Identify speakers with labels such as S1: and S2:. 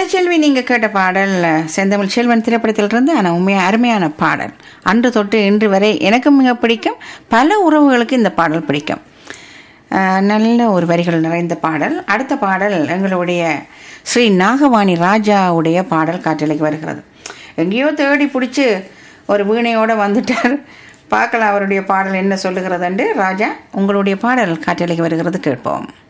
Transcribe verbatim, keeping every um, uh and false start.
S1: கலைச்செல்வி நீங்கள் கேட்ட பாடல் செந்தமிழ் செல்வன் திரைப்படத்திலிருந்து ஆனால் உண்மையாக அருமையான பாடல். அன்று தொட்டு இன்று வரை எனக்கும் மிக பிடிக்கும். பல உறவுகளுக்கு இந்த பாடல் பிடிக்கும். நல்ல ஒரு வரிகள் நிறைந்த பாடல். அடுத்த பாடல் எங்களுடைய ஸ்ரீ நாகவாணி ராஜாவுடைய பாடல் காற்றலைக்கு வருகிறது. எங்கேயோ தேடி பிடிச்சி ஒரு வீணையோடு வந்துட்டார். பார்க்கலாம் அவருடைய பாடல் என்ன சொல்லுகிறதுண்டு. ராஜா, உங்களுடைய பாடல் காற்றலைக்கு வருகிறது, கேட்போம்.